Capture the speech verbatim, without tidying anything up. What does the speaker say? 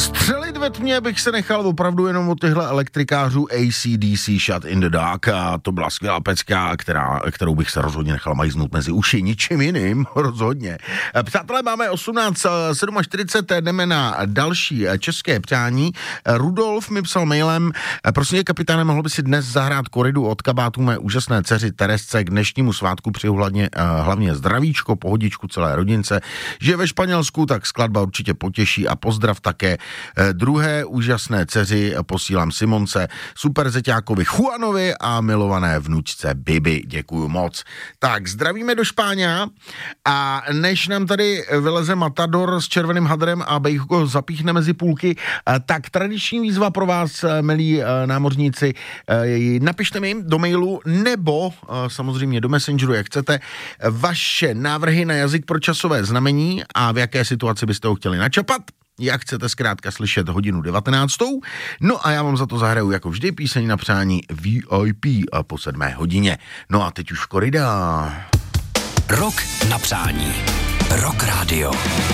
Střelit ve tmě bych se nechal opravdu jenom od těchto elektrikářů A C D C Shut in the Dark a to byla skvělá pecka, která, kterou bych se rozhodně nechal majznout mezi uši, ničím jiným, rozhodně. Přátelé, máme osmnáct čtyřicet sedm, jdeme na další české přání. Rudolf mi psal mailem, prosím tě, kapitáne, mohl by si dnes zahrát koridu od kabátu mé úžasné dceři Teresce k dnešnímu svátku, přeju hlavně, hlavně zdravíčko, pohodičku celé rodince, že ve Španělsku, tak skladba určitě potěší a pozdrav také druhé úžasné dceři, posílám Simonce, super zeťákovi Juanovi a milované vnučce Bibi, děkuju moc. Tak, zdravíme do Špáňa a než nám tady vyleze Matador s červeným hadrem a bejko zapíchne mezi půlky, tak tradiční výzva pro vás, milí námořníci, napište mi do mailu nebo samozřejmě do Messengeru, jak chcete, vaše návrhy na jazyk pro časové znamení a v jaké situaci byste ho chtěli načapat. Jak chcete zkrátka slyšet hodinu devatenáctou. No a já vám za to zahraju jako vždy píseň na přání V I P a po sedmé hodině. No a teď už korida. Rok na přání. Rock Radio.